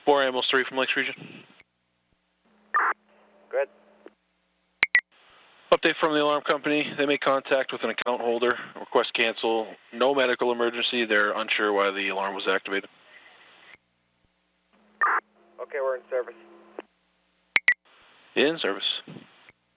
4 Ambulance 3 from Lakes Region. Good. Update from the alarm company. They made contact with an account holder. Request cancel. No medical emergency. They're unsure why the alarm was activated. Okay, we're in service. In service.